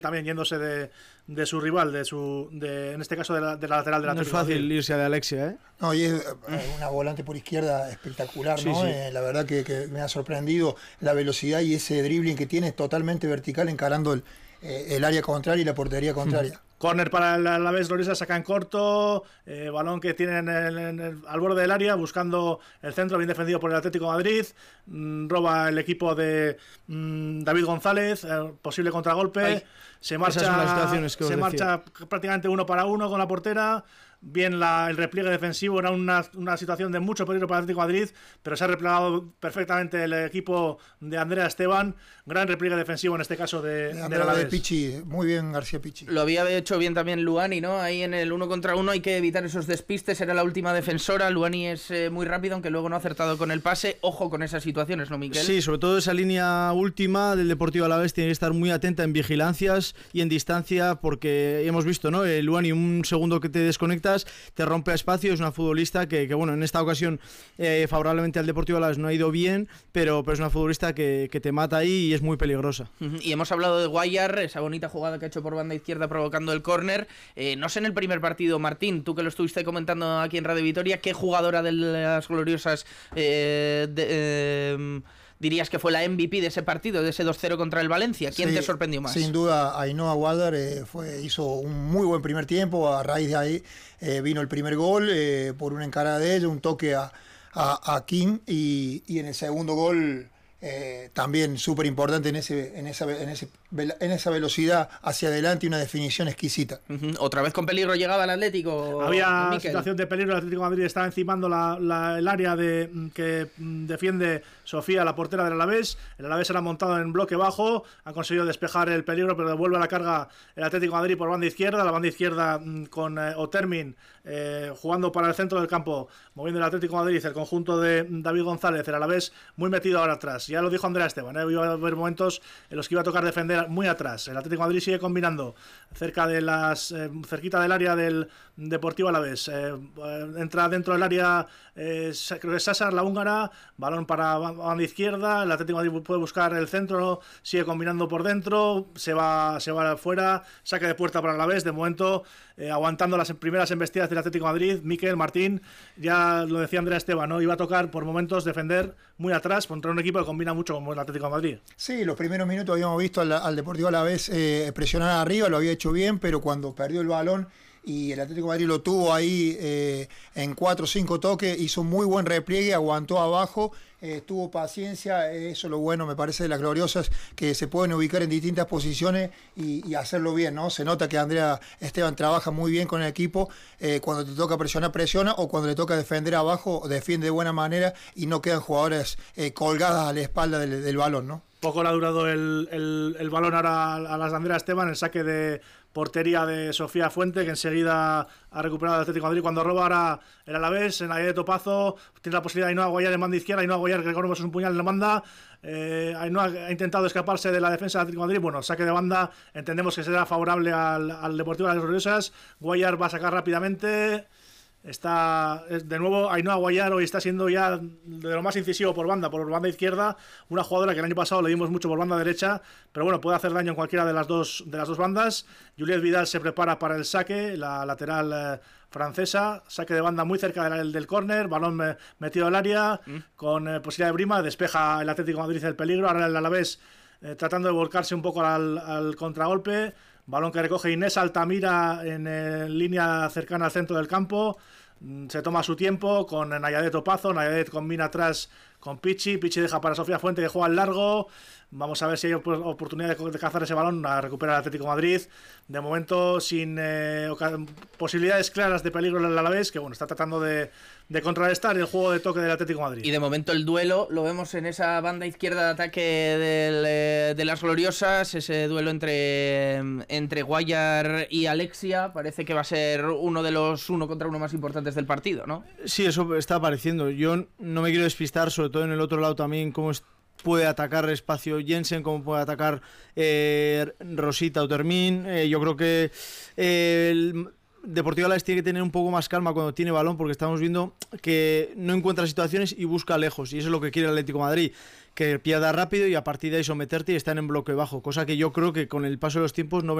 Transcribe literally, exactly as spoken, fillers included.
también yéndose de, de su rival, de su de, en este caso de la, de la lateral de la No es fácil irse de Alexia, ¿eh? No, y es eh, una volante por izquierda espectacular, sí, ¿no? Sí. Eh, la verdad que, que me ha sorprendido la velocidad y ese dribbling que tiene, totalmente vertical, encarando el, eh, el área contraria y la portería contraria. Hmm. Córner para el Alavés, Gloriosa saca en corto, eh, balón que tienen en, en, en, al borde del área, buscando el centro, bien defendido por el Atlético de Madrid, mmm, roba el equipo de mmm, David González, eh, posible contragolpe, Ay, se marcha, se marcha prácticamente uno para uno con la portera. Bien la, el repliegue defensivo, era una, una situación de mucho peligro para el Atlético de Madrid, pero se ha replegado perfectamente el equipo de Andrea Esteban. Gran repliegue defensivo en este caso de, de, de, de Pichi, muy bien García Pichi. Lo había hecho bien también Luani, ¿no? Ahí en el uno contra uno hay que evitar esos despistes, era la última defensora. Luani es eh, muy rápido, aunque luego no ha acertado con el pase. Ojo con esas situaciones, ¿no, Miquel? Sí, sobre todo esa línea última del Deportivo Alavés tiene que estar muy atenta en vigilancias y en distancia, porque hemos visto, ¿no? El Luani, un segundo que te desconectas, te rompe a espacio, es una futbolista que, que bueno, en esta ocasión eh, favorablemente al Deportivo Alavés no ha ido bien, pero, pero es una futbolista que, que te mata ahí y es muy peligrosa. Uh-huh. Y hemos hablado de Guayar, esa bonita jugada que ha hecho por banda izquierda provocando el córner. Eh, no sé en el primer partido, Martín, tú que lo estuviste comentando aquí en Radio Vitoria, ¿qué jugadora de las gloriosas eh, de, eh, dirías que fue la M V P de ese partido, de ese dos cero contra el Valencia? ¿Quién sí, te sorprendió más? Sin duda, Ainhoa Guadar eh, fue, hizo un muy buen primer tiempo. A raíz de ahí eh, vino el primer gol eh, por una encarada de ella, un toque a, a, a Kim, y, y en el segundo gol eh, también súper importante en, ese, en, esa, en, ese, en esa velocidad hacia adelante y una definición exquisita. Uh-huh. ¿Otra vez con peligro llegaba el Atlético? Había Miquel. Situación de peligro, el Atlético de Madrid está encimando la, la, el área de, que defiende Sofía, la portera del Alavés. El Alavés era montado en bloque bajo, ha conseguido despejar el peligro, pero devuelve a la carga el Atlético de Madrid por banda izquierda, la banda izquierda con eh, Otermin eh, jugando para el centro del campo, moviendo el Atlético de Madrid, el conjunto de David González, el Alavés muy metido ahora atrás. Ya lo dijo Andrea Esteban, ¿eh? Iba a haber momentos en los que iba a tocar defender muy atrás. El Atlético de Madrid sigue combinando cerca de las eh, cerquita del área del Deportivo Alavés. Eh, entra dentro del área, eh, creo que es Sasar, la húngara, balón para banda izquierda. El Atlético de Madrid puede buscar el centro, sigue combinando por dentro, se va, se va afuera, saque de puerta para Alavés. De momento, eh, aguantando las primeras embestidas del Atlético de Madrid. Miquel, Martín, ya lo decía Andrea Esteban, ¿no? Iba a tocar por momentos defender muy atrás contra un equipo que combina mucho como el Atlético de Madrid. Sí, los primeros minutos habíamos visto al, al Deportivo Alavés eh, presionar arriba, lo había hecho bien, pero cuando perdió el balón y el Atlético de Madrid lo tuvo ahí eh, en cuatro o cinco toques, hizo muy buen repliegue, aguantó abajo, eh, tuvo paciencia. Eso es lo bueno, me parece, de las gloriosas, que se pueden ubicar en distintas posiciones y, y hacerlo bien, ¿no? Se nota que Andrea Esteban trabaja muy bien con el equipo, eh, cuando te toca presionar, presiona, o cuando le toca defender abajo, defiende de buena manera y no quedan jugadores eh, colgadas a la espalda del, del balón, ¿no? Poco le ha durado el, el, el balón ahora a las de Andrea Esteban, el saque de portería de Sofía Fuente, que enseguida ha recuperado el Atlético de Madrid. Cuando roba ahora el Alavés, en la área de Topazo, tiene la posibilidad de Ainhoa Guayar en banda izquierda, Ainhoa Guayar, que recordemos es un puñal en la banda. eh, Ainhoa ha intentado escaparse de la defensa del Atlético de Madrid. Bueno, saque de banda, entendemos que será favorable al, al Deportivo de las Gloriosas. Guayar va a sacar rápidamente. Está de nuevo Ainhoa Guayar, hoy está siendo ya de lo más incisivo por banda, por banda izquierda, una jugadora que el año pasado le dimos mucho por banda derecha, pero bueno, puede hacer daño en cualquiera de las dos de las dos bandas. Juliette Vidal se prepara para el saque, la lateral eh, francesa, saque de banda muy cerca del, del córner, balón eh, metido al área, mm. con eh, posibilidad de Brima, despeja el Atlético de Madrid el peligro. Ahora el Alavés eh, tratando de volcarse un poco al, al contragolpe. Balón que recoge Inés Altamira en eh, línea cercana al centro del campo. Se toma su tiempo con Nayadet Opazo. Nayadet combina atrás con Pichi. Pichi deja para Sofía Fuente, que juega al largo. Vamos a ver si hay oportunidad de cazar ese balón. A recuperar el Atlético de Madrid. De momento sin eh, posibilidades claras de peligro en el Alavés, que bueno, está tratando de, de contrarrestar el juego de toque del Atlético de Madrid. Y de momento el duelo lo vemos en esa banda izquierda de ataque del, eh, de las Gloriosas. Ese duelo entre, entre Guayar y Alexia. Parece que va a ser uno de los uno contra uno más importantes del partido, ¿no? Sí, eso está apareciendo. Yo no me quiero despistar, sobre todo en el otro lado también, cómo es, puede atacar espacio Jensen, cómo puede atacar eh, Rosita o Termín. Eh, yo creo que eh, el Deportivo Alavés tiene que tener un poco más calma cuando tiene balón, porque estamos viendo que no encuentra situaciones y busca lejos, y eso es lo que quiere el Atlético de Madrid, que pierda rápido y a partir de ahí someterte y estar en bloque bajo, cosa que yo creo que con el paso de los tiempos no